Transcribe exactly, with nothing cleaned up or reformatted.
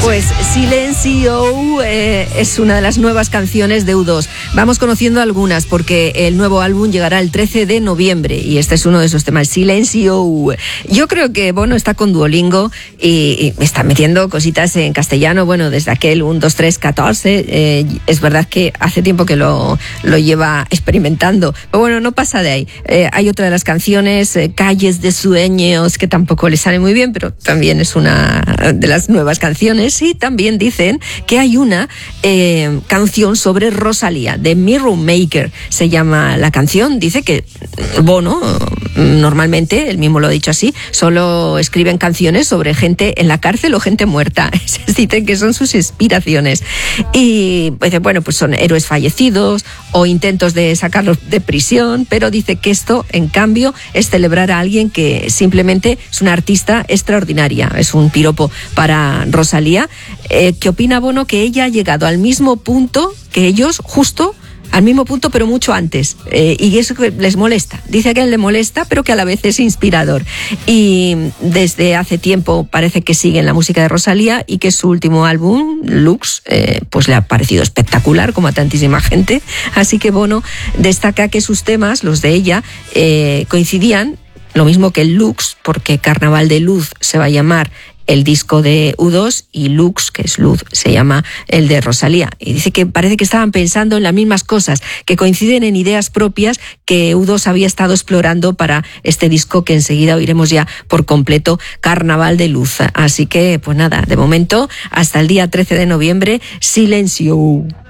Pues Silencio eh, es una de las nuevas canciones de U dos. Vamos conociendo algunas porque el nuevo álbum llegará el trece de noviembre y este es uno de esos temas, Silencio. Yo creo que Bono está con Duolingo y, y está metiendo cositas en castellano, bueno, desde aquel uno, dos, tres, catorce. Eh, es verdad que hace tiempo que lo, lo lleva experimentando, pero bueno, no pasa de ahí. Eh, hay otra de las canciones, eh, Calles de Sueños, que tampoco le sale muy bien, pero también es una de las nuevas canciones. Y también dicen que hay una eh, canción sobre Rosalía, de Mirror Maker se llama la canción. Dice que Bono, normalmente, él mismo lo ha dicho así, solo escriben canciones sobre gente en la cárcel o gente muerta. Dicen que son sus inspiraciones. Y pues, bueno, pues son héroes fallecidos o intentos de sacarlos de prisión, pero dice que esto, en cambio, es celebrar a alguien que simplemente es una artista extraordinaria. Es un piropo para Rosalía. Eh, ¿Qué opina Bono? Que ella ha llegado al mismo punto que ellos, justo al mismo punto, pero mucho antes. Eh, y eso que les molesta. Dice que a él le molesta, pero que a la vez es inspirador. Y desde hace tiempo parece que sigue en la música de Rosalía y que su último álbum, Lux, eh, pues le ha parecido espectacular, como a tantísima gente. Así que Bono destaca que sus temas, los de ella, eh, coincidían, lo mismo que el Lux, porque Carnaval de Luz se va a llamar el disco de U dos y Lux, que es luz, se llama el de Rosalía. Y dice que parece que estaban pensando en las mismas cosas, que coinciden en ideas propias que U dos había estado explorando para este disco que enseguida oiremos ya por completo, Carnaval de Luz. Así que, pues nada, de momento, hasta el día trece de noviembre, Silencio.